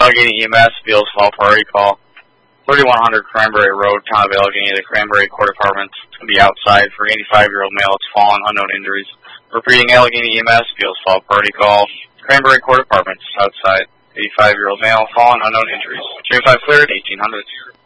Allegheny EMS, Beals Fall Party Call. 3100 Cranberry Road, Town of Allegheny. The Cranberry Court Department is going to be outside for an 85-year-old male. It's fallen, unknown injuries. Repeating, Allegheny EMS, Beals Fall Party Call. Cranberry Court Department is outside. 85-year-old male, fallen, unknown injuries. 35 cleared, 1800.